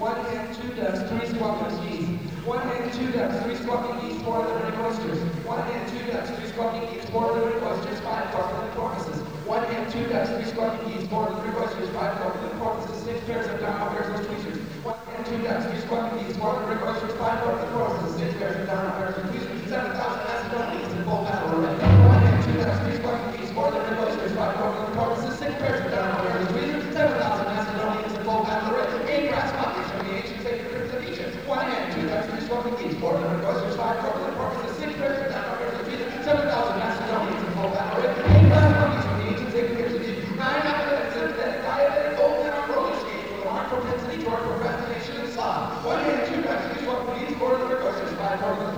One hen, two ducks, three squawking geese. One hen, two ducks, three squawking geese, four living oysters. One hen, two ducks, three squawking geese, four living oysters, five corpulent porpoises. One hen, two ducks, three squawking geese, four living oysters, five corpulent porpoises, six pairs of down pairs of tweezers. One hen, two ducks, three squawking geese, four living oysters, five corpulent porpoises, six pairs of down pairs of tweezers, 7,000 Macedonians in full battle array. One hen, two ducks, three squawking geese, four living oysters, five corpulent porpoises, six pairs of down pairs of tweezers, 7,000 Macedonians in full battle array. Eight brass monkeys from the ancient sacred crypts of Egypt. One hen, two ducks, three squawking geese, four living oysters, five corpulent porpoises, six pairs of down pairs of tweezers, 7,000 Macedonians in full battle array. Eight brass monkeys from the ancient sacred crypts of Egypt. Nine apathetic, sympathetic, diabetic, old and on roller skates with a marked propensity toward procrastination and sloth. One hen, two ducks, three squawking geese, four living oysters, five corpulent